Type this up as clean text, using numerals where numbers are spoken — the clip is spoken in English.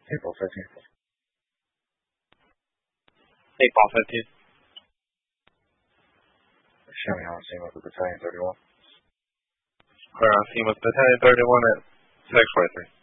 April 15th. April 15th. Showing on scene with the Battalion 31. Clear on scene with Battalion 31 at 643.